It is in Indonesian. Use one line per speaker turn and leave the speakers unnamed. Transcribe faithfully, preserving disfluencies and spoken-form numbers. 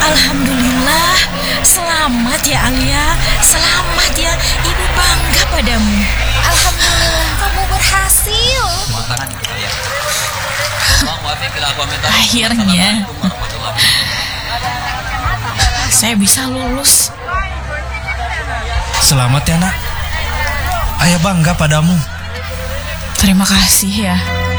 Alhamdulillah, selamat ya Alia, selamat ya, ibu bangga padamu.
Alhamdulillah kamu berhasil.
Akhirnya saya bisa lulus.
Selamat ya nak, ayah bangga padamu.
Terima kasih ya.